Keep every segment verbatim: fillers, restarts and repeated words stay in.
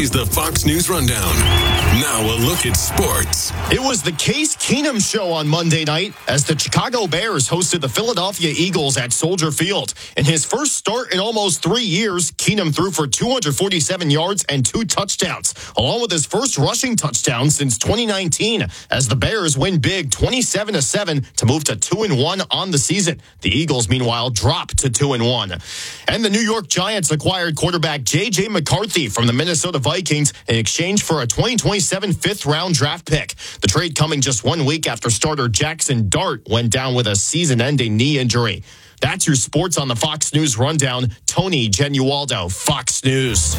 is the Fox News Rundown. Now a look at sports. It was the Case Keenum show on Monday night as the Chicago Bears hosted the Philadelphia Eagles at Soldier Field. In his first start in almost three years, Keenum threw for two hundred forty-seven yards and two touchdowns, along with his first rushing touchdown since twenty nineteen, as the Bears win big twenty-seven to seven to move to two and one on the season. The Eagles, meanwhile, drop to two and one. And the New York Giants acquired quarterback J J McCarthy from the Minnesota Vikings in exchange for a twenty twenty-seven fifth-round draft pick. The trade coming just one week after starter Jackson Dart went down with a season-ending knee injury. That's your sports on the Fox News Rundown. Tony Genualdo, Fox News.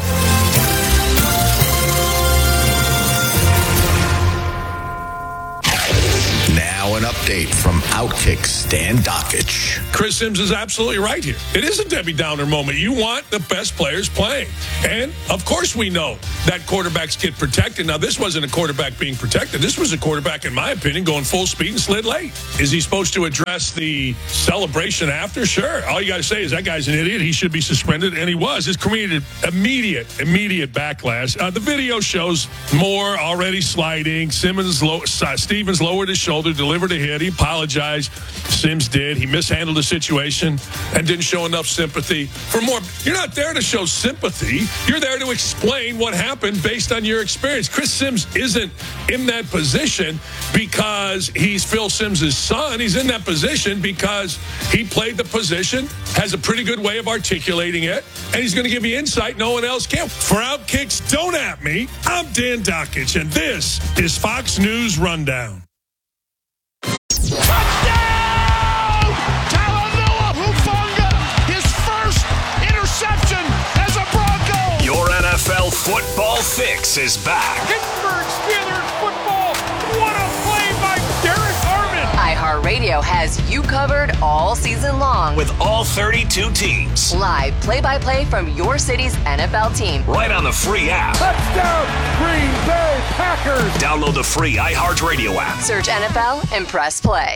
Now an update from Outkick Stan Dockich. Chris Sims is absolutely right here. It is a Debbie Downer moment. You want the best players playing. And, of course, we know that quarterbacks get protected. Now, this wasn't a quarterback being protected. This was a quarterback, in my opinion, going full speed and slid late. Is he supposed to address the celebration after? Sure. All you got to say is that guy's an idiot. He should be suspended, and he was. It's created immediate, immediate backlash. Uh, the video shows Moore already sliding. Simmons, low, uh, Stevens lowered his shoulder, delivered a hit. He apologized. Sims did. He mishandled the situation and didn't show enough sympathy for Moore. You're not there to show sympathy. You're there to explain what happened based on your experience. Chris Sims isn't in that position because he's Phil Sims' son. He's in that position because he played the position, has a pretty good way of articulating it, and he's going to give you insight no one else can. For Outkicks, don't at me. I'm Dan Dockich, and this is Fox News Rundown. Touchdown! Talanoa Hufanga, his first interception as a Bronco. Your N F L football fix is back. Pittsburgh Steelers football. What a play by Derek Harmon. iHeartRadio has you covered all season long With all thirty-two teams. live play-by-play from your city's N F L team. Right on the free app. Touchdown, Green Bay Packers. Download the free iHeartRadio app. Search N F L and press play.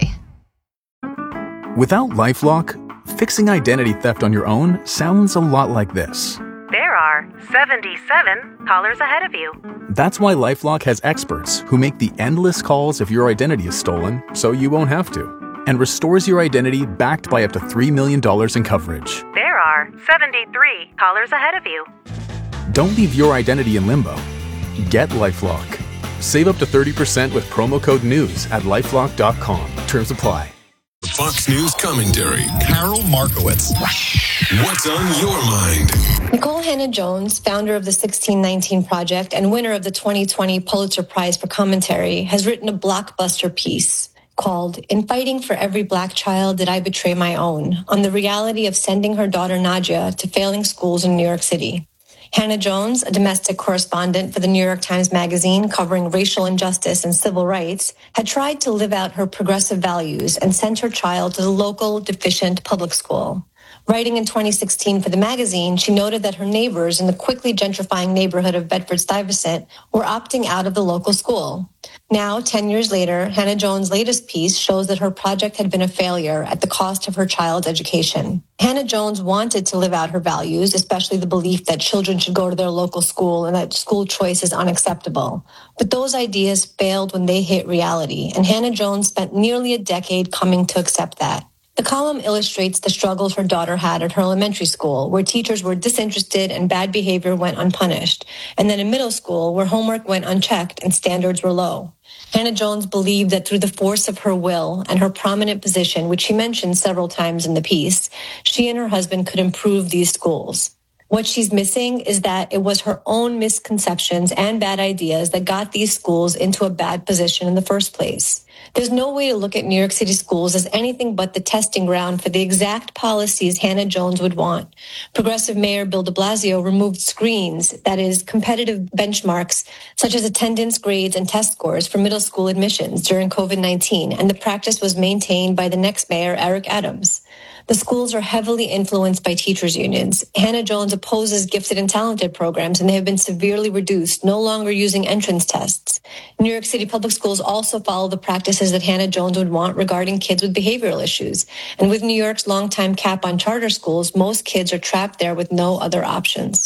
Without LifeLock, fixing identity theft on your own sounds a lot like this. There are seventy-seven callers ahead of you. That's why LifeLock has experts who make the endless calls if your identity is stolen so you won't have to, and restores your identity backed by up to three million dollars in coverage. There are seventy-three callers ahead of you. Don't leave your identity in limbo. Get LifeLock. Save up to thirty percent with promo code NEWS at lifelock dot com. Terms apply. Fox News commentary. Carol Markowitz. What's on your mind? Nicole Hannah-Jones, founder of the sixteen nineteen Project and winner of the twenty twenty Pulitzer Prize for Commentary, has written a blockbuster piece called In Fighting for Every Black Child Did I Betray My Own, on the reality of sending her daughter Nadia to failing schools in New York City. Hannah-Jones, a domestic correspondent for the New York Times Magazine covering racial injustice and civil rights, had tried to live out her progressive values and sent her child to the local deficient public school. Writing in twenty sixteen for the magazine, she noted that her neighbors in the quickly gentrifying neighborhood of Bedford-Stuyvesant were opting out of the local school. Now, ten years later, Hannah-Jones' latest piece shows that her project had been a failure at the cost of her child's education. Hannah-Jones wanted to live out her values, especially the belief that children should go to their local school and that school choice is unacceptable. But those ideas failed when they hit reality, and Hannah-Jones spent nearly a decade coming to accept that. The column illustrates the struggles her daughter had at her elementary school, where teachers were disinterested and bad behavior went unpunished, and then in middle school, where homework went unchecked and standards were low. Hannah-Jones believed that through the force of her will and her prominent position, which she mentioned several times in the piece, she and her husband could improve these schools. What she's missing is that it was her own misconceptions and bad ideas that got these schools into a bad position in the first place. There's no way to look at New York City schools as anything but the testing ground for the exact policies Hannah-Jones would want. Progressive Mayor Bill de Blasio removed screens, that is, competitive benchmarks, such as attendance, grades, and test scores for middle school admissions during covid nineteen, and the practice was maintained by the next mayor, Eric Adams. The schools are heavily influenced by teachers' unions. Hannah-Jones opposes gifted and talented programs, and they have been severely reduced, no longer using entrance tests. New York City public schools also follow the practices that Hannah-Jones would want regarding kids with behavioral issues. And with New York's longtime cap on charter schools, most kids are trapped there with no other options.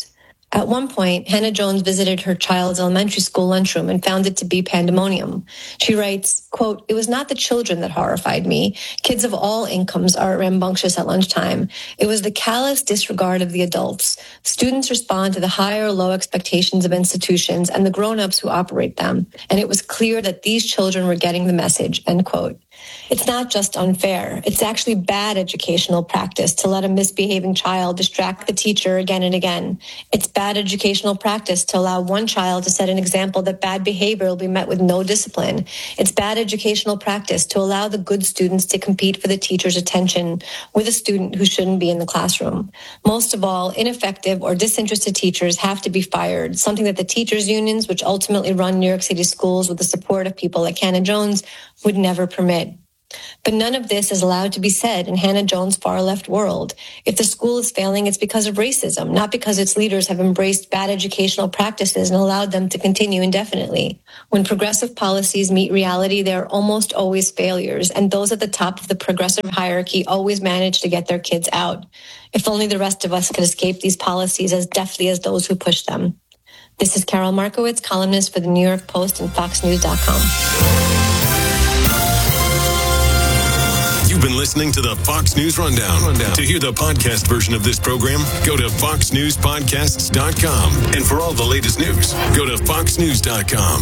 At one point, Hannah Jones visited her child's elementary school lunchroom and found it to be pandemonium. She writes, quote, "It was not the children that horrified me. Kids of all incomes are rambunctious at lunchtime. It was the callous disregard of the adults. Students respond to the high or low expectations of institutions and the grown-ups who operate them. And it was clear that these children were getting the message," end quote. It's not just unfair. It's actually bad educational practice to let a misbehaving child distract the teacher again and again. It's bad educational practice to allow one child to set an example that bad behavior will be met with no discipline. It's bad educational practice to allow the good students to compete for the teacher's attention with a student who shouldn't be in the classroom. Most of all, ineffective or disinterested teachers have to be fired, something that the teachers' unions, which ultimately run New York City schools with the support of people like Hannah Jones, would never permit. But none of this is allowed to be said in Hannah Jones' far-left world. If the school is failing, it's because of racism, not because its leaders have embraced bad educational practices and allowed them to continue indefinitely. When progressive policies meet reality, they are almost always failures, and those at the top of the progressive hierarchy always manage to get their kids out. If only the rest of us could escape these policies as deftly as those who push them. This is Carol Markowitz, columnist for the New York Post and Fox News dot com. You've been listening to the Fox News Rundown. Rundown. To hear the podcast version of this program, go to fox news podcasts dot com. And for all the latest news, go to fox news dot com.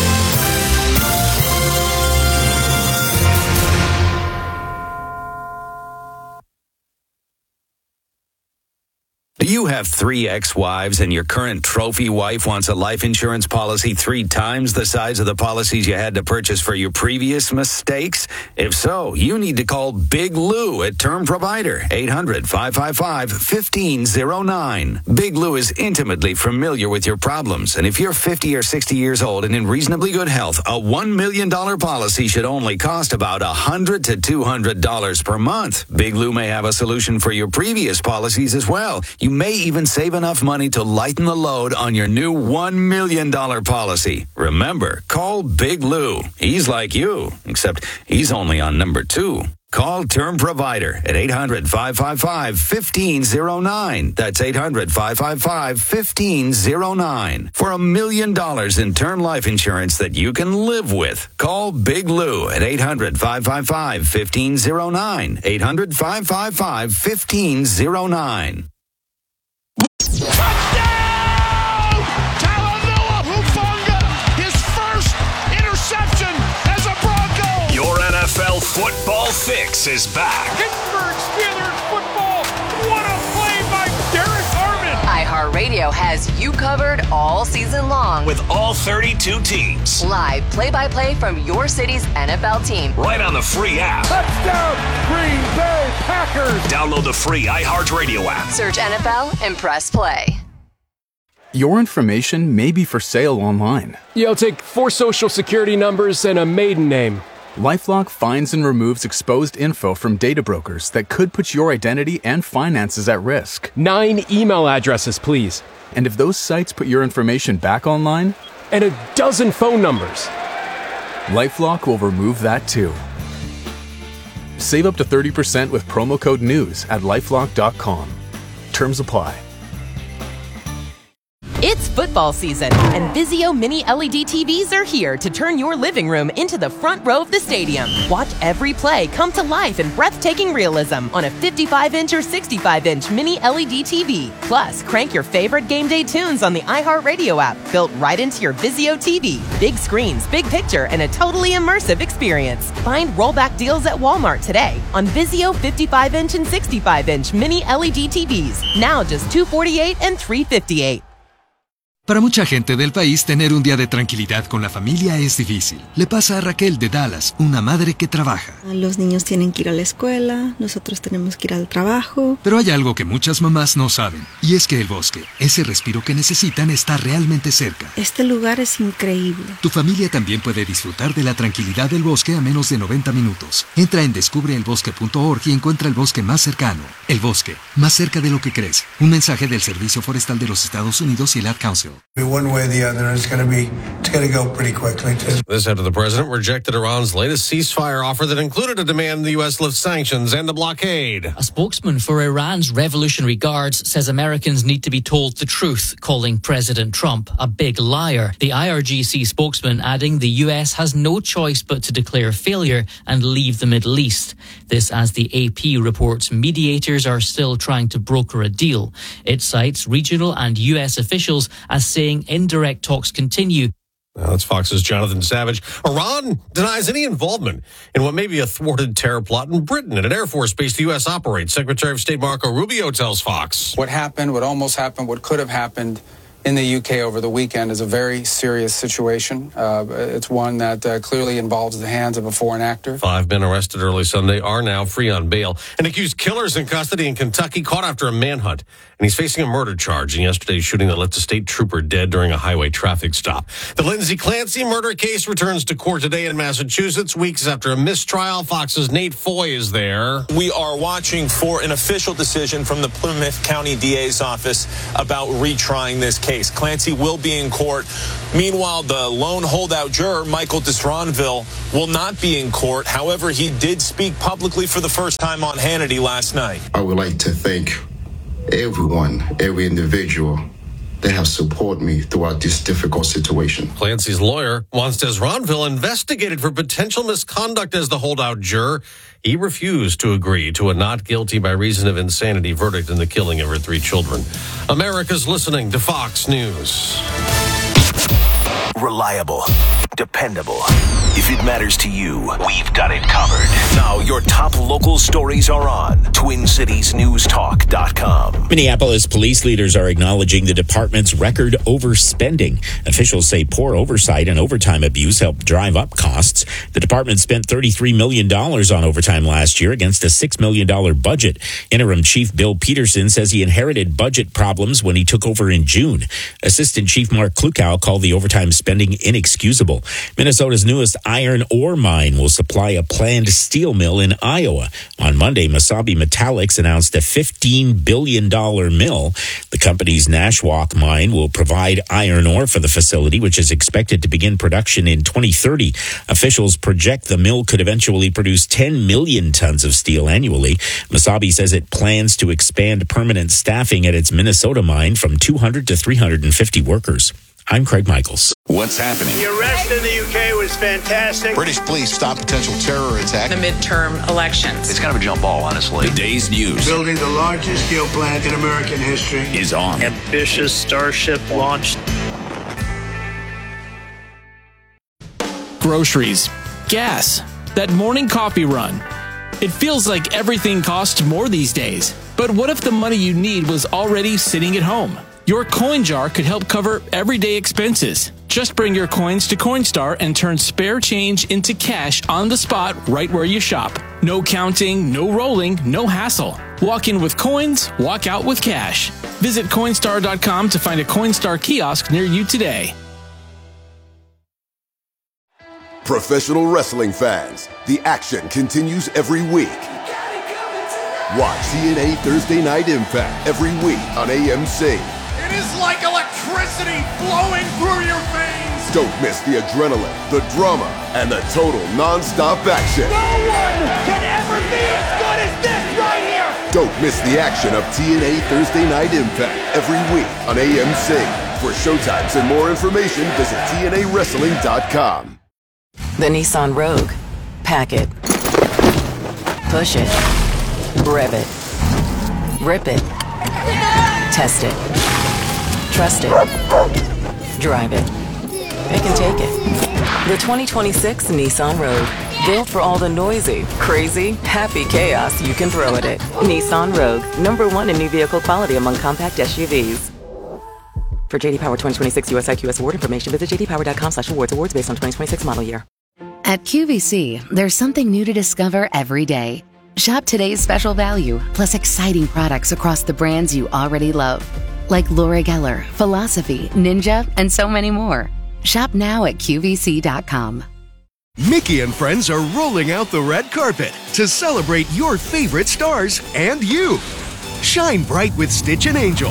Do you have three ex-wives and your current trophy wife wants a life insurance policy three times the size of the policies you had to purchase for your previous mistakes? If so, you need to call Big Lou at Term Provider, eight hundred, five five five, one five zero nine. Big Lou is intimately familiar with your problems, and if you're fifty or sixty years old and in reasonably good health, a one million dollars policy should only cost about one hundred to two hundred dollars per month. Big Lou may have a solution for your previous policies as well. You may even save enough money to lighten the load on your new one million dollars policy. Remember, call Big Lou. He's like you, except he's only on number two. Call Term Provider at eight hundred, five five five, one five zero nine. That's eight hundred, five five five, one five zero nine. For a million dollars in term life insurance that you can live with. Call Big Lou at eight hundred, five five five, one five zero nine. eight hundred, five five five, one five zero nine. Touchdown! Talanoa Hufanga, his first interception as a Bronco. Your N F L football fix is back. Pittsburgh Steelers football. What a play by Derek Harmon. iHeartRadio has you covered all season long With all thirty-two teams. live play-by-play from your city's N F L team. Right on the free app. Touchdown, Green Bay Packers. Download the free iHeartRadio app. Search N F L and press play. Your information may be for sale online. Yeah, I'll take four social security numbers and a maiden name. LifeLock finds and removes exposed info from data brokers that could put your identity and finances at risk. Nine email addresses, please. And if those sites put your information back online? And a dozen phone numbers. LifeLock will remove that too. Save up to thirty percent with promo code NEWS at lifelock dot com. Terms apply. It's football season, and Vizio Mini L E D T Vs are here to turn your living room into the front row of the stadium. Watch every play come to life in breathtaking realism on a fifty-five inch or sixty-five inch Mini L E D T V. Plus, crank your favorite game day tunes on the iHeartRadio app, built right into your Vizio T V. Big screens, big picture, and a totally immersive experience. Find rollback deals at Walmart today on Vizio fifty-five inch and sixty-five inch Mini L E D T Vs. Now just two hundred forty-eight dollars and three hundred fifty-eight dollars. Para mucha gente del país, tener un día de tranquilidad con la familia es difícil. Le pasa a Raquel de Dallas, una madre que trabaja. Los niños tienen que ir a la escuela, nosotros tenemos que ir al trabajo. Pero hay algo que muchas mamás no saben, y es que el bosque, ese respiro que necesitan, está realmente cerca. Este lugar es increíble. Tu familia también puede disfrutar de la tranquilidad del bosque a menos de noventa minutos. Entra en descubre el bosque punto org y encuentra el bosque más cercano. El bosque, más cerca de lo que crees. Un mensaje del Servicio Forestal de los Estados Unidos y el Ad Council. One way or the other, it's going to be, it's going to go pretty quickly, too. This after the president rejected Iran's latest ceasefire offer that included a demand the U S lift sanctions and the blockade. A spokesman for Iran's Revolutionary Guards says Americans need to be told the truth, calling President Trump a big liar. The I R G C spokesman adding the U S has no choice but to declare failure and leave the Middle East. This as the A P reports mediators are still trying to broker a deal. It cites regional and U S officials as saying indirect talks continue. Now, that's Fox's Jonathan Savage. Iran denies any involvement in what may be a thwarted terror plot in Britain at an Air Force base the U S operates. Secretary of State Marco Rubio tells Fox. What happened, what almost happened, what could have happened in the U K over the weekend is a very serious situation. Uh, it's one that uh, clearly involves the hands of a foreign actor. Five men arrested early Sunday are now free on bail. An accused killer's in custody in Kentucky, caught after a manhunt. And he's facing a murder charge in yesterday's shooting that left a state trooper dead during a highway traffic stop. The Lindsay Clancy murder case returns to court today in Massachusetts, weeks after a mistrial. Fox's Nate Foy is there. We are watching for an official decision from the Plymouth County D A's office about retrying this case. Clancy will be in court. Meanwhile, the lone holdout juror, Michael Disronville, will not be in court. However, he did speak publicly for the first time on Hannity last night. I would like to thank everyone, every individual that have supported me throughout this difficult situation. Clancy's lawyer wants Disronville investigated for potential misconduct as the holdout juror. He refused to agree to a not guilty by reason of insanity verdict in the killing of her three children. America's listening to Fox News. Reliable, dependable. If it matters to you, we've got it covered. Now your top local stories are on Twin Cities News Talk dot com. Minneapolis police leaders are acknowledging the department's record overspending. Officials say poor oversight and overtime abuse helped drive up costs. The department spent thirty-three million dollars on overtime last year against a six million dollars budget. Interim Chief Bill Peterson says he inherited budget problems when he took over in June. Assistant Chief Mark Klukow called the overtime spending inexcusable. Minnesota's newest iron ore mine will supply a planned steel mill in Iowa. On Monday, Mesabi Metallics announced a fifteen billion dollars mill. The company's Nashwauk mine will provide iron ore for the facility, which is expected to begin production in twenty thirty. Officials project the mill could eventually produce ten million tons of steel annually. Mesabi says it plans to expand permanent staffing at its Minnesota mine from two hundred to three hundred fifty workers. I'm Craig Michaels. What's happening? The arrest in the U K was fantastic. British police stop potential terror attack. The midterm elections. It's kind of a jump ball, honestly. The day's news. Building the largest steel plant in American history is on. Ambitious Starship launched. Groceries, gas, that morning coffee run. It feels like everything costs more these days. But what if the money you need was already sitting at home? Your coin jar could help cover everyday expenses. Just bring your coins to Coinstar and turn spare change into cash on the spot right where you shop. No counting, no rolling, no hassle. Walk in with coins, walk out with cash. Visit Coinstar dot com to find a Coinstar kiosk near you today. Professional wrestling fans, the action continues every week. Watch T N A Thursday Night Impact every week on A M C. It is like electricity flowing through your veins. Don't miss the adrenaline, the drama, and the total non-stop action. No one can ever be as good as this right here. Don't miss the action of T N A Thursday Night Impact every week on A M C. For showtimes and more information, visit T N A wrestling dot com. The Nissan Rogue. Pack it. Push it. Rev it. Rip it. Test it. Trust it. Drive it. Pick and take it. The twenty twenty-six Nissan Rogue. Built for all the noisy, crazy, happy chaos you can throw at it. Nissan Rogue. Number one in new vehicle quality among compact S U Vs. For J D Power twenty twenty-six U S I Q S award information, visit j d power dot com slash awards. Awards based on twenty twenty-six model year. At Q V C, there's something new to discover every day. Shop today's special value, plus exciting products across the brands you already love. Like Laura Geller, Philosophy, Ninja, and so many more. Shop now at Q V C dot com. Mickey and friends are rolling out the red carpet to celebrate your favorite stars and you. Shine bright with Stitch and Angel.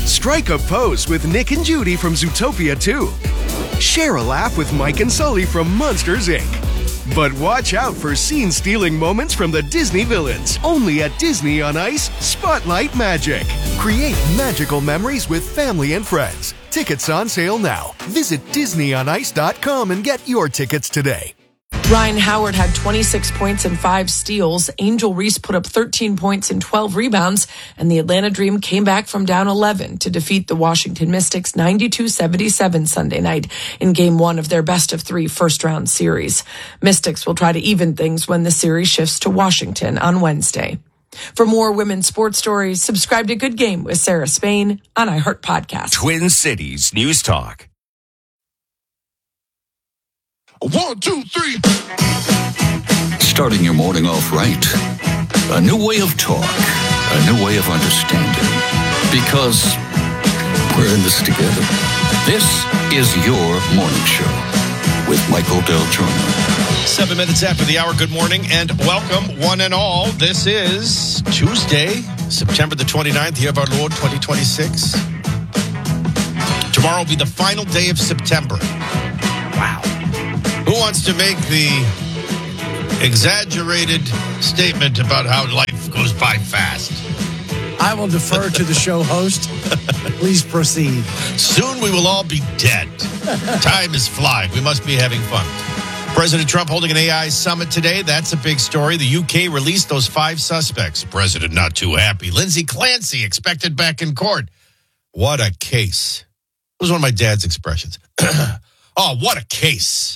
Strike a pose with Nick and Judy from Zootopia two. Share a laugh with Mike and Sully from Monsters, Incorporated. But watch out for scene-stealing moments from the Disney villains. Only at Disney on Ice, Spotlight Magic. Create magical memories with family and friends. Tickets on sale now. Visit disney on ice dot com and get your tickets today. Ryan Howard had twenty-six points and five steals. Angel Reese put up thirteen points and twelve rebounds. And the Atlanta Dream came back from down eleven to defeat the Washington Mystics ninety-two seventy-seven Sunday night in game one of their best of three first-round series. Mystics will try to even things when the series shifts to Washington on Wednesday. For more women's sports stories, subscribe to Good Game with Sarah Spain on iHeart Podcast. Twin Cities News Talk. One, two, three. Starting your morning off right. A new way of talk. A new way of understanding. Because we're in this together. This is your morning show with Michael Del Giorno. Seven minutes after the hour. Good morning and welcome, one and all. This is Tuesday, September the twenty-ninth, year of our Lord, twenty twenty-six. Tomorrow will be the final day of September. Wow. Who wants to make the exaggerated statement about how life goes by fast? I will defer to the show host. Please proceed. Soon we will all be dead. Time is flying. We must be having fun. President Trump holding an A I summit today. That's a big story. The U K released those five suspects. President not too happy. Lindsay Clancy expected back in court. What a case. It was one of my dad's expressions. Oh, what a case.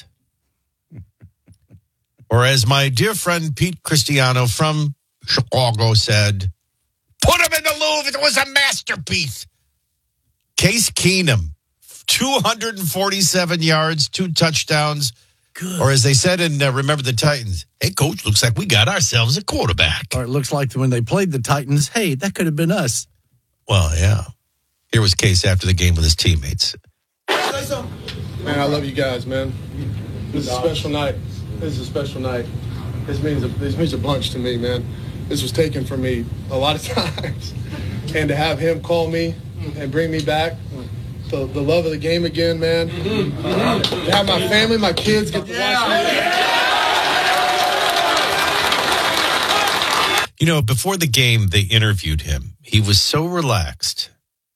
Or as my dear friend Pete Cristiano from Chicago said, put him in the Louvre. It was a masterpiece. Case Keenum, two hundred forty-seven yards, two touchdowns. Good. Or as they said in uh, Remember the Titans, hey, coach, looks like we got ourselves a quarterback. Or it looks like when they played the Titans, hey, that could have been us. Well, yeah. Here was Case after the game with his teammates. Man, I love you guys, man. This is a special night. This is a special night. This means a, this means a bunch to me, man. This was taken from me a lot of times. And to have him call me and bring me back to the love of the game again, man. To have my family, my kids get to watch me. You know, before the game, they interviewed him. He was so relaxed,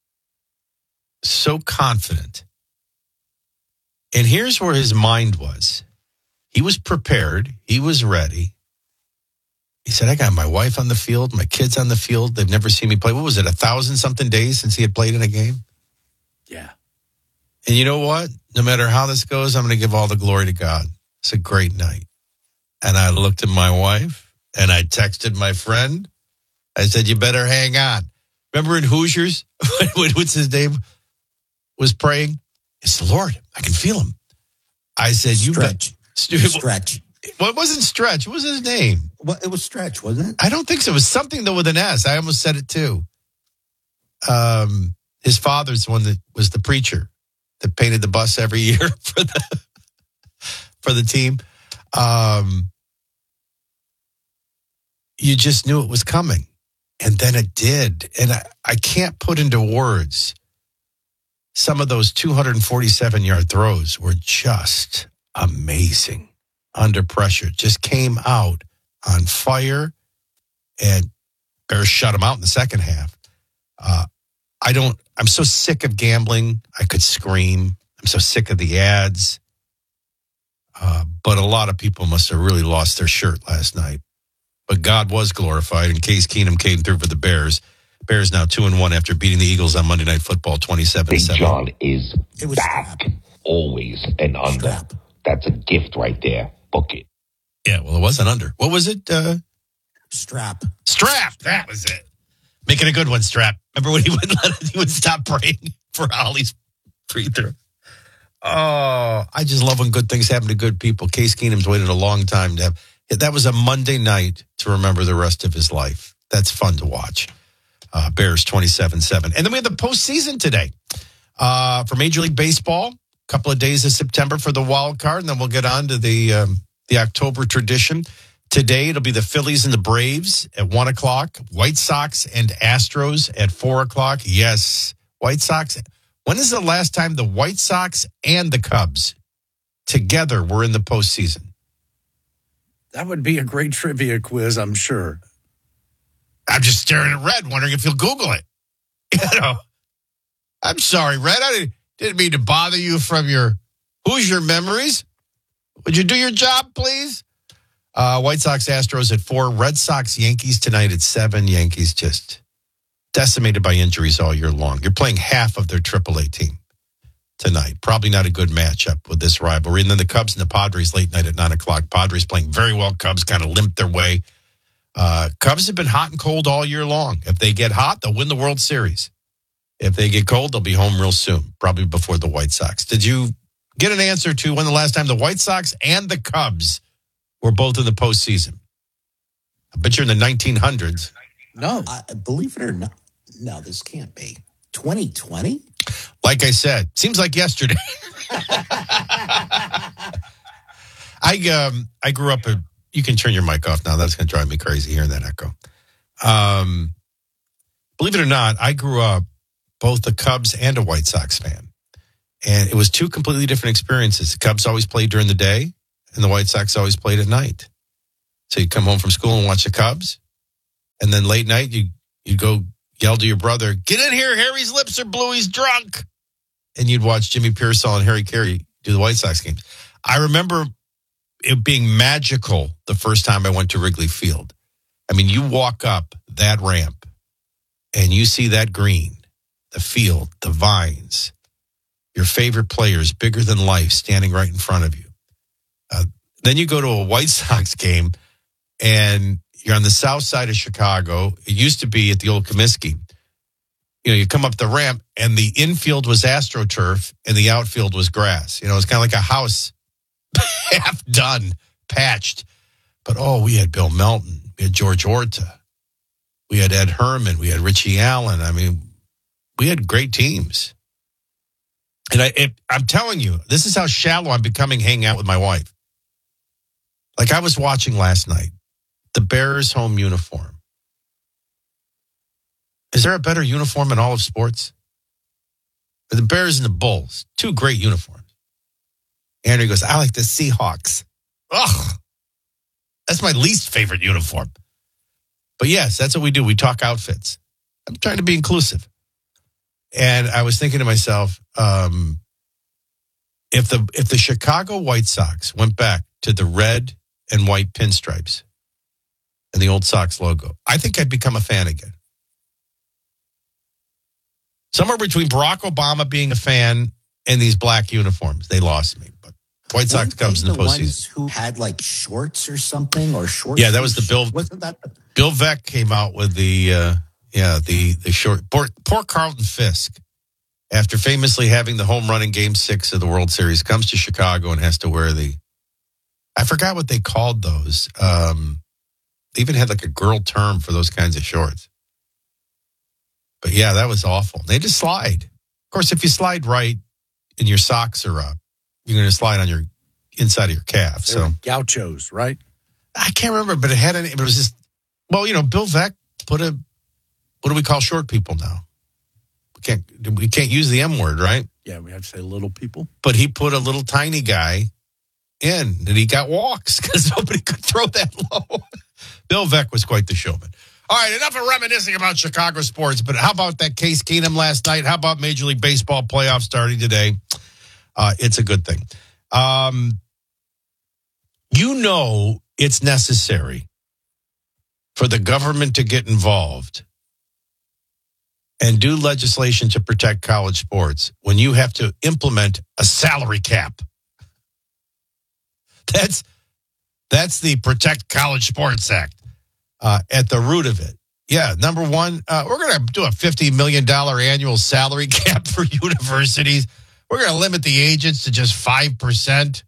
so confident. And here's where his mind was. He was prepared. He was ready. He said, I got my wife on the field, my kids on the field. They've never seen me play. What was it, a thousand something days since he had played in a game? Yeah. And you know what? No matter how this goes, I'm going to give all the glory to God. It's a great night. And I looked at my wife and I texted my friend. I said, you better hang on. Remember in Hoosiers, what's his name, was praying? It's the Lord. I can feel him. I said, you Stretch. bet. Stretch. Well, it wasn't Stretch. What was his name? Well, it was Stretch, wasn't it? I don't think so. It was something, though, with an S. I almost said it, too. Um, his father's the one that was the preacher that painted the bus every year for the for the team. Um, you just knew it was coming. And then it did. And I, I can't put into words some of those two hundred forty-seven yard throws were just amazing under pressure. Just came out on fire, and Bears shut him out in the second half. Uh, I don't, I'm so sick of gambling. I could scream. I'm so sick of the ads. Uh, but a lot of people must have really lost their shirt last night. But God was glorified, and Case Keenum came through for the Bears. Bears now two and one after beating the Eagles on Monday Night Football twenty-seven seven. Big John is back, always and under. Strap. That's a gift right there. Book it. Yeah, well, it wasn't under. What was it? Uh, Strap. Strap. That was it. Making a good one, Strap. Remember when he would let it, he would stop praying for Ollie's free throw? Oh, I just love when good things happen to good people. Case Keenum's waited a long time to have. That was a Monday night to remember the rest of his life. That's fun to watch. Uh, Bears twenty-seven seven. And then we have the postseason today uh, for Major League Baseball. A couple of days of September for the wild card, and then we'll get on to the um, the October tradition. Today, it'll be the Phillies and the Braves at one o'clock. White Sox and Astros at four o'clock. Yes, White Sox. When is the last time the White Sox and the Cubs together were in the postseason? That would be a great trivia quiz, I'm sure. I'm just staring at Red, wondering if you'll Google it. You know, I'm sorry, Red. I didn't, didn't mean to bother you from your Hoosier memories. Would you do your job, please? Uh, White Sox, Astros at four. Red Sox, Yankees tonight at seven. Yankees just decimated by injuries all year long. You're playing half of their triple A team tonight. Probably not a good matchup with this rivalry. And then the Cubs and the Padres late night at nine o'clock. Padres playing very well. Cubs kind of limped their way. Uh, Cubs have been hot and cold all year long. If they get hot, they'll win the World Series. If they get cold, they'll be home real soon, probably before the White Sox. Did you get an answer to when the last time the White Sox and the Cubs were both in the postseason? I bet you're in the nineteen hundreds. No. I, believe it or not, no, this can't be. twenty twenty? Like I said, seems like yesterday. I um I grew up a. You can turn your mic off now. That's going to drive me crazy hearing that echo. Um, believe it or not, I grew up both a Cubs and a White Sox fan. And it was two completely different experiences. The Cubs always played during the day, and the White Sox always played at night. So you'd come home from school and watch the Cubs. And then late night, you, you'd go yell to your brother, "Get in here, Harry's lips are blue, he's drunk." And you'd watch Jimmy Pearsall and Harry Carey do the White Sox games. I remember it being magical the first time I went to Wrigley Field. I mean, you walk up that ramp and you see that green, the field, the vines, your favorite players, bigger than life, standing right in front of you. Uh, then you go to a White Sox game and you're on the south side of Chicago. It used to be at the old Comiskey. You know, you come up the ramp and the infield was AstroTurf and the outfield was grass. You know, it's kind of like a house half done, patched. But, oh, we had Bill Melton. We had George Orta. We had Ed Herman. We had Richie Allen. I mean, we had great teams. And I, it, I'm telling you, this is how shallow I'm becoming hanging out with my wife. Like I was watching last night, the Bears home uniform. Is there a better uniform in all of sports? The Bears and the Bulls, two great uniforms. Andrew goes, "I like the Seahawks." Ugh, that's my least favorite uniform. But yes, that's what we do. We talk outfits. I'm trying to be inclusive. And I was thinking to myself, um, if the if the Chicago White Sox went back to the red and white pinstripes and the old Sox logo, I think I'd become a fan again. Somewhere between Barack Obama being a fan and these black uniforms, they lost me. But White Sox comes in the, the postseason. Ones who had like shorts or something or shorts? Yeah, that was the Bill. Wasn't that the- Bill Veeck came out with the uh, yeah the the short. Poor, poor Carlton Fisk, after famously having the home run in Game Six of the World Series, comes to Chicago and has to wear the. I forgot what they called those. Um, they even had like a girl term for those kinds of shorts. But yeah, that was awful. They just slide. Of course, if you slide right and your socks are up, you're going to slide on your inside of your calf. They so were gauchos, right? I can't remember, but it had an. It was just. Well, you know, Bill Veeck put a. What do we call short people now? We can't. We can't use the M word, right? Yeah, we have to say little people. But he put a little tiny guy in, and he got walks because nobody could throw that low. Bill Veeck was quite the showman. All right, enough of reminiscing about Chicago sports, but how about that Case Keenum last night? How about Major League Baseball playoffs starting today? Uh, it's a good thing. Um, you know it's necessary for the government to get involved and do legislation to protect college sports when you have to implement a salary cap. That's that's the Protect College Sports Act. Uh, at the root of it. Yeah, number one, uh, we're going to do a fifty million dollars annual salary cap for universities. We're going to limit the agents to just five percent.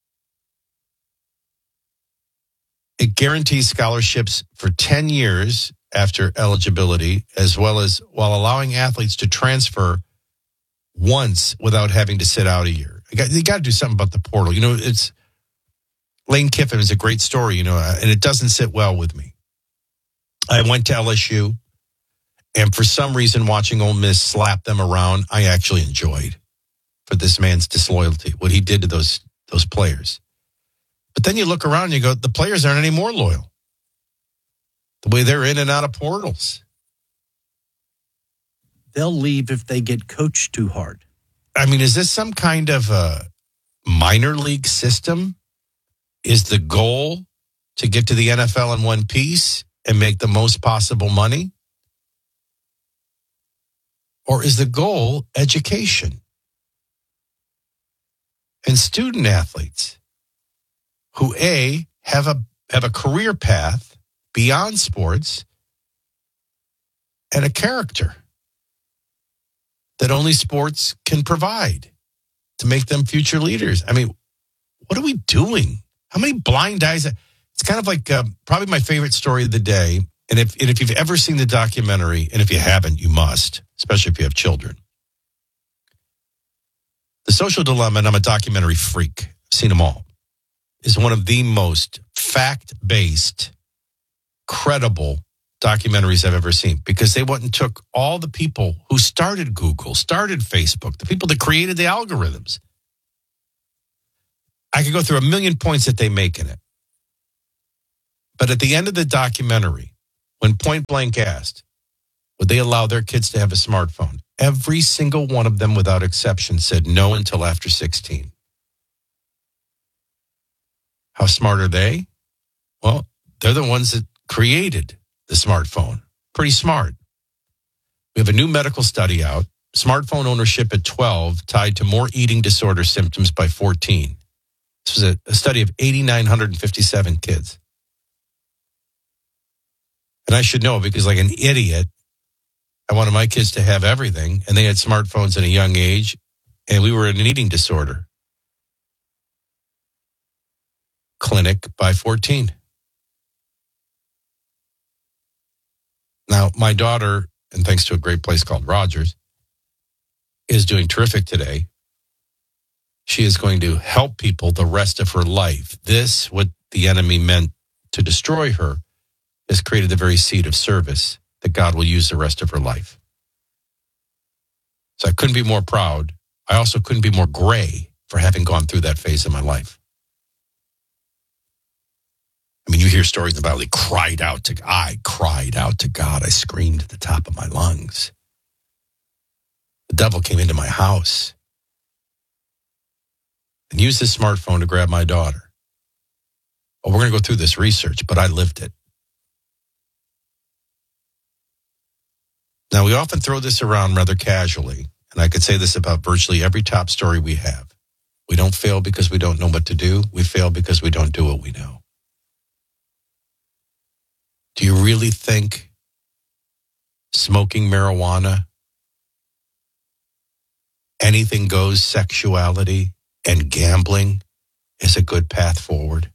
It guarantees scholarships for ten years after eligibility, as well as while allowing athletes to transfer once without having to sit out a year. You got, you got to do something about the portal. You know, it's Lane Kiffin is a great story, you know, and it doesn't sit well with me. I went to L S U, And for some reason, watching Ole Miss slap them around, I actually enjoyed for this man's disloyalty, what he did to those those players. But then you look around and you go, the players aren't any more loyal. The way they're in and out of portals. They'll leave if they get coached too hard. I mean, is this some kind of a minor league system? Is the goal to get to the N F L in one piece and make the most possible money? Or is the goal education? And student athletes who, A, have a have a career path beyond sports and a character that only sports can provide to make them future leaders. I mean, what are we doing? How many blind eyes? It's kind of like uh, probably my favorite story of the day. And if, and if you've ever seen the documentary, and if you haven't, you must, especially if you have children. The Social Dilemma, and I'm a documentary freak, I've seen them all, is one of the most fact-based, credible documentaries I've ever seen, because they went and took all the people who started Google, started Facebook, the people that created the algorithms. I could go through a million points that they make in it. But at the end of the documentary, when point blank asked, would they allow their kids to have a smartphone? Every single one of them, without exception, said no until after sixteen. How smart are they? Well, they're the ones that created the smartphone. Pretty smart. We have a new medical study out. Smartphone ownership at twelve tied to more eating disorder symptoms by fourteen. This was a, a study of eight thousand nine hundred fifty-seven kids. And I should know because, like an idiot, I wanted my kids to have everything, and they had smartphones at a young age, and we were in an eating disorder clinic by fourteen. Now, my daughter, and thanks to a great place called Rogers, is doing terrific today. She is going to help people the rest of her life. This, what the enemy meant to destroy her, has created the very seed of service that God will use the rest of her life. So I couldn't be more proud. I also couldn't be more gray for having gone through that phase of my life. I mean, you hear stories about he cried out to, I cried out to God. I screamed at the top of my lungs. The devil came into my house and used his smartphone to grab my daughter. Well, we're going to go through this research, but I lived it. Now, we often throw this around rather casually, and I could say this about virtually every top story we have. We don't fail because we don't know what to do. We fail because we don't do what we know. Do you really think smoking marijuana, anything goes sexuality, and gambling is a good path forward?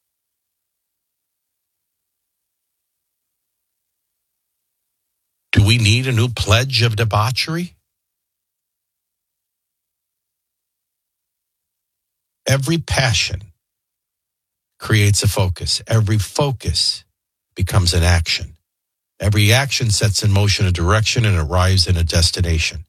Do we need a new pledge of debauchery? Every passion creates a focus. Every focus becomes an action. Every action sets in motion a direction and arrives in a destination.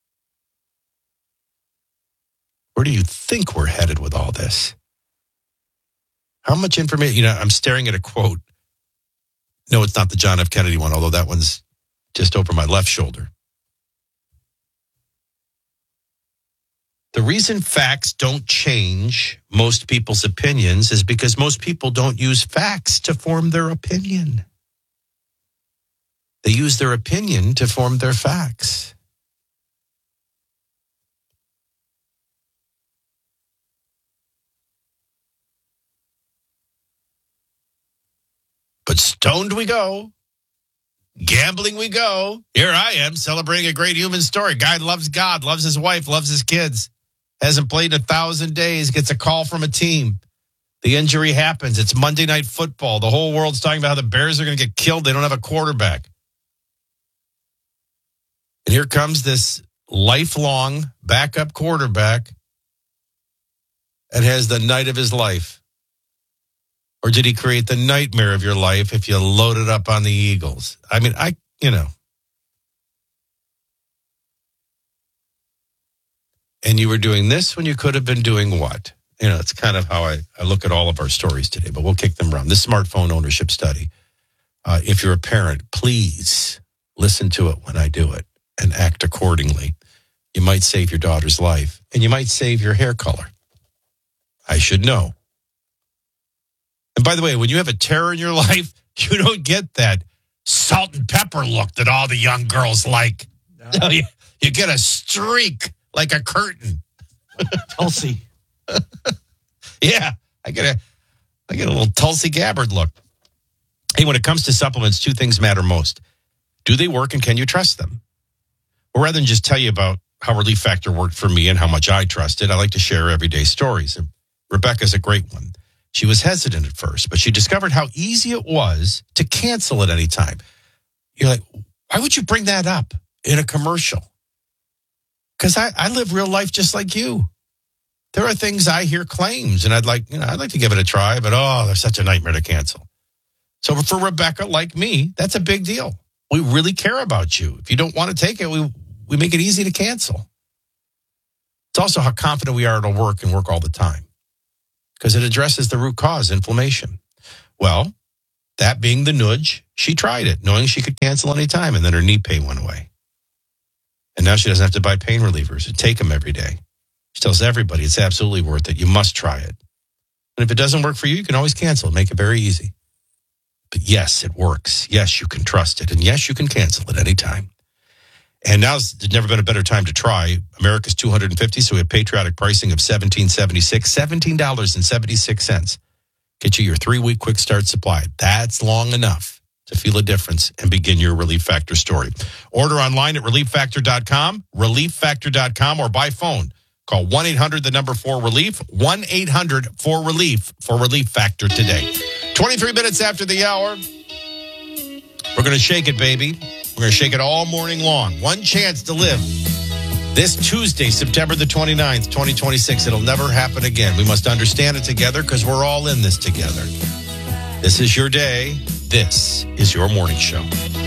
Where do you think we're headed with all this? How much information? You know, I'm staring at a quote. No, it's not the John F. Kennedy one, although that one's just over my left shoulder. The reason facts don't change most people's opinions is because most people don't use facts to form their opinion. They use their opinion to form their facts. But stoned we go. Gambling we go. Here I am celebrating a great human story. Guy loves God, loves his wife, loves his kids. Hasn't played in a thousand days, gets a call from a team. The injury happens. It's Monday Night Football. The whole world's talking about how the Bears are going to get killed. They don't have a quarterback. And here comes this lifelong backup quarterback and has the night of his life. Or did he create the nightmare of your life if you loaded up on the Eagles? I mean, I, you know, and you were doing this when you could have been doing what? You know, it's kind of how I, I look at all of our stories today, but we'll kick them around. This smartphone ownership study, uh, if you're a parent, please listen to it when I do it and act accordingly. You might save your daughter's life, and you might save your hair color. I should know. And by the way, when you have a terror in your life, you don't get that salt and pepper look that all the young girls like. No. You, you get a streak like a curtain. Tulsi. Yeah, I get a, I get a little Tulsi Gabbard look. Hey, when it comes to supplements, two things matter most. Do they work, and can you trust them? Well, rather than just tell you about how Relief Factor worked for me and how much I trust it, I like to share everyday stories. And Rebecca's a great one. She was hesitant at first, but she discovered how easy it was to cancel at any time. You're like, why would you bring that up in a commercial? Because I, I live real life just like you. There are things I hear claims, and I'd like, you know, I'd like to give it a try, but oh, they're such a nightmare to cancel. So for Rebecca, like me, that's a big deal. We really care about you. If you don't want to take it, we we make it easy to cancel. It's also how confident we are it'll work and work all the time, because it addresses the root cause, inflammation. Well, that being the nudge, she tried it, knowing she could cancel any time, and then her knee pain went away. And now she doesn't have to buy pain relievers and take them every day. She tells everybody it's absolutely worth it. You must try it. And if it doesn't work for you, you can always cancel it. Make it very easy. But yes, it works. Yes, you can trust it. And yes, you can cancel at any time. And now there's never been a better time to try. America's two hundred fifty, so we have patriotic pricing of seventeen seventy-six, seventeen dollars and seventy-six cents. Get you your three-week quick start supply. That's long enough to feel a difference and begin your Relief Factor story. Order online at relief factor dot com, relief factor dot com, or by phone. Call one eight hundred, the number four relief, one eight hundred four relief for Relief Factor today. twenty-three minutes after the hour. We're going to shake it, baby. We're going to shake it all morning long. One chance to live. This Tuesday, September the twenty-ninth, twenty twenty-six. It'll never happen again. We must understand it together because we're all in this together. This is your day. This is your morning show.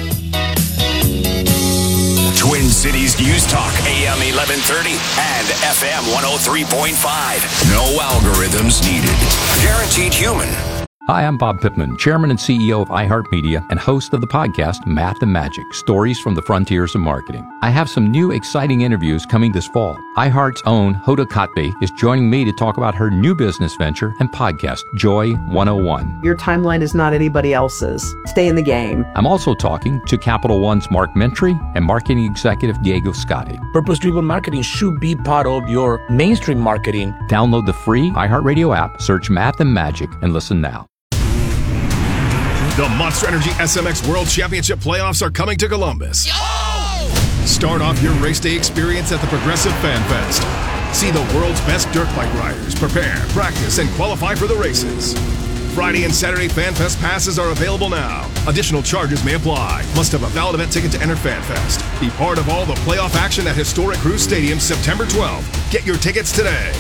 Twin Cities News Talk, A M eleven thirty and F M one oh three point five. No algorithms needed. Guaranteed human. Hi, I'm Bob Pittman, Chairman and C E O of iHeartMedia and host of the podcast Math and Magic, Stories from the Frontiers of Marketing. I have some new exciting interviews coming this fall. iHeart's own Hoda Kotb is joining me to talk about her new business venture and podcast, Joy one oh one. Your timeline is not anybody else's. Stay in the game. I'm also talking to Capital One's Mark Mentry and marketing executive Diego Scotti. Purpose-driven marketing should be part of your mainstream marketing. Download the free iHeartRadio app, search Math and Magic, and listen now. The Monster Energy S M X World Championship playoffs are coming to Columbus. Yo! Start off your race day experience at the Progressive Fan Fest. See the world's best dirt bike riders prepare, practice, and qualify for the races. Friday and Saturday Fan Fest passes are available now. Additional charges may apply. Must have a valid event ticket to enter Fan Fest. Be part of all the playoff action at Historic Cruise Stadium September twelfth. Get your tickets today.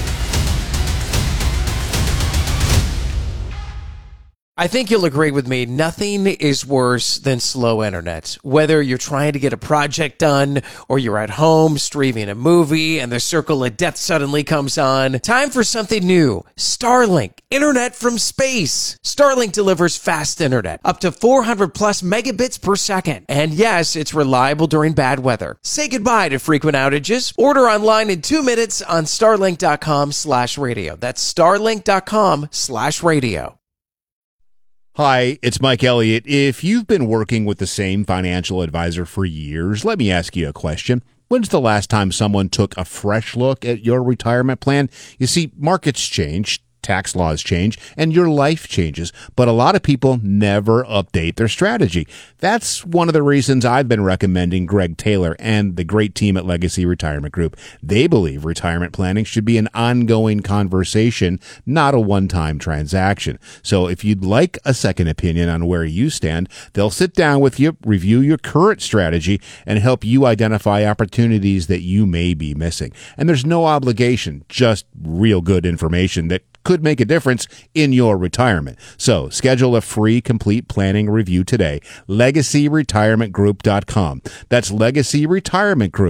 I think you'll agree with me, nothing is worse than slow internet. Whether you're trying to get a project done or you're at home streaming a movie and the circle of death suddenly comes on, time for something new. Starlink, internet from space. Starlink delivers fast internet, up to four hundred plus megabits per second. And yes, it's reliable during bad weather. Say goodbye to frequent outages. Order online in two minutes on starlink.com slash radio. That's starlink.com slash radio. Hi, it's Mike Elliott. If you've been working with the same financial advisor for years, let me ask you a question. When's the last time someone took a fresh look at your retirement plan? You see, markets change, tax laws change, and your life changes, but a lot of people never update their strategy. That's one of the reasons I've been recommending Greg Taylor and the great team at Legacy Retirement Group. They believe retirement planning should be an ongoing conversation, not a one-time transaction. So if you'd like a second opinion on where you stand, they'll sit down with you, review your current strategy, and help you identify opportunities that you may be missing. And there's no obligation, just real good information that could make a difference in your retirement. So schedule a free complete planning review today. legacy retirement group dot com. That's Legacy Retirement Group.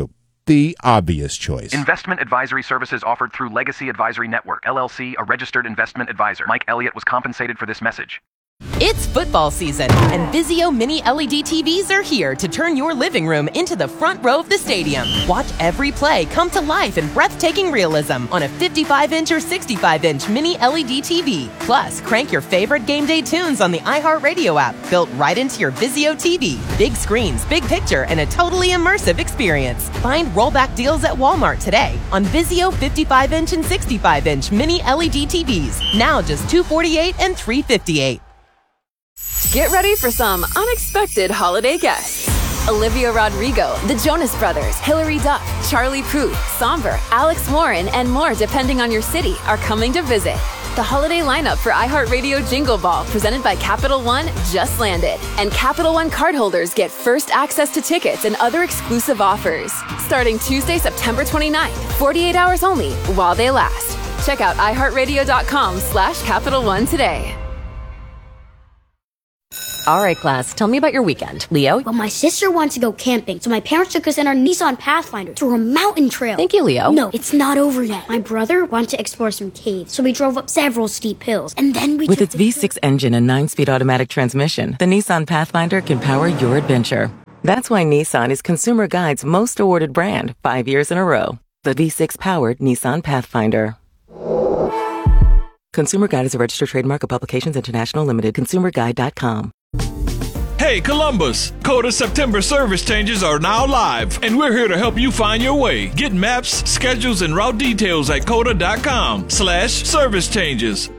the obvious choice. Investment advisory services offered through Legacy Advisory Network, L L C, a registered investment advisor. Mike Elliott was compensated for this message. It's football season, and Vizio Mini L E D T Vs are here to turn your living room into the front row of the stadium. Watch every play come to life in breathtaking realism on a fifty-five inch or sixty-five inch Mini L E D T V. Plus, crank your favorite game day tunes on the iHeartRadio app, built right into your Vizio T V. Big screens, big picture, and a totally immersive experience. Find rollback deals at Walmart today on Vizio fifty-five inch and sixty-five inch Mini L E D T Vs. Now just two hundred forty-eight dollars and three hundred fifty-eight dollars. Get ready for some unexpected holiday guests. Olivia Rodrigo, the Jonas Brothers, Hilary Duff, Charlie Puth, Somber, Alex Warren, and more depending on your city are coming to visit. The holiday lineup for iHeartRadio Jingle Ball, presented by Capital One, just landed. And Capital One cardholders get first access to tickets and other exclusive offers. Starting Tuesday, September twenty-ninth, forty-eight hours only while they last. Check out iHeartRadio.com slash Capital One today. All right, class, tell me about your weekend. Leo? Well, my sister wants to go camping, so my parents took us in our Nissan Pathfinder to a mountain trail. Thank you, Leo. No, it's not over yet. My brother wanted to explore some caves, so we drove up several steep hills, and then we With took its V six engine and nine-speed automatic transmission, the Nissan Pathfinder can power your adventure. That's why Nissan is Consumer Guide's most awarded brand, five years in a row. The V six-powered Nissan Pathfinder. Consumer Guide is a registered trademark of Publications International Limited. consumer guide dot com. Hey Columbus, Coda September service changes are now live, and we're here to help you find your way. Get maps, schedules, and route details at coda dot com slash service changes.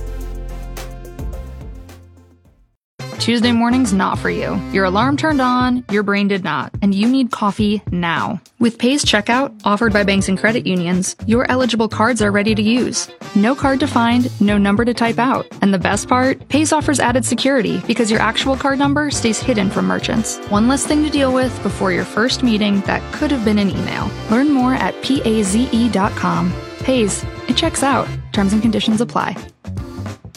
Tuesday morning's not for you. Your alarm turned on, your brain did not, and you need coffee now. With Pays Checkout, offered by banks and credit unions, your eligible cards are ready to use. No card to find, no number to type out. And the best part? Pays offers added security because your actual card number stays hidden from merchants. One less thing to deal with before your first meeting that could have been an email. Learn more at paze dot com. Pays. It checks out. Terms and conditions apply.